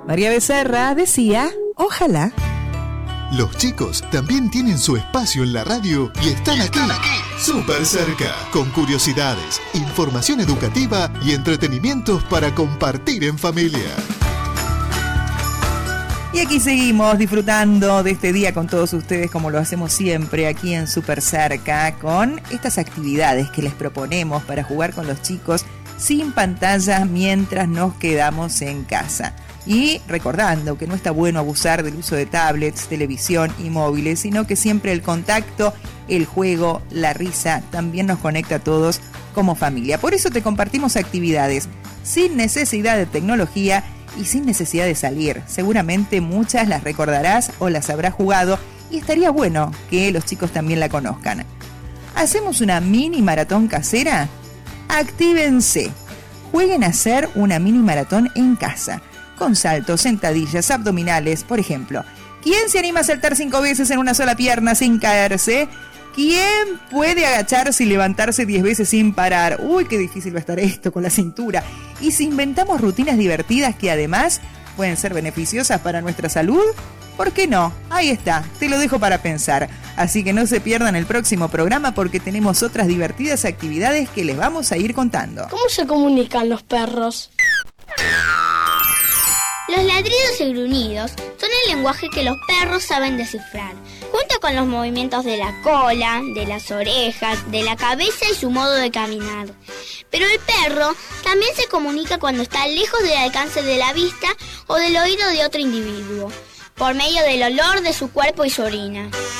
María Becerra decía, ojalá. Los chicos también tienen su espacio en la radio y están aquí, súper cerca, con curiosidades, información educativa y entretenimientos para compartir en familia. Y aquí seguimos disfrutando de este día con todos ustedes, como lo hacemos siempre aquí en Súper Cerca, con estas actividades que les proponemos para jugar con los chicos sin pantallas mientras nos quedamos en casa. Y recordando que no está bueno abusar del uso de tablets, televisión y móviles, sino que siempre el contacto, el juego, la risa también nos conecta a todos como familia. Por eso te compartimos actividades sin necesidad de tecnología y sin necesidad de salir. Seguramente muchas las recordarás o las habrás jugado y estaría bueno que los chicos también la conozcan. ¿Hacemos una mini maratón casera? Actívense. Jueguen a hacer una mini maratón en casa, con saltos, sentadillas, abdominales, por ejemplo. ¿Quién se anima a saltar 5 veces en una sola pierna sin caerse? ¿Quién puede agacharse y levantarse 10 veces sin parar? Uy, qué difícil va a estar esto con la cintura. Y si inventamos rutinas divertidas que además pueden ser beneficiosas para nuestra salud, ¿por qué no? Ahí está, te lo dejo para pensar. Así que no se pierdan el próximo programa porque tenemos otras divertidas actividades que les vamos a ir contando. ¿Cómo se comunican los perros? Los ladridos y gruñidos son el lenguaje que los perros saben descifrar, junto con los movimientos de la cola, de las orejas, de la cabeza y su modo de caminar. Pero el perro también se comunica cuando está lejos del alcance de la vista o del oído de otro individuo, por medio del olor de su cuerpo y su orina.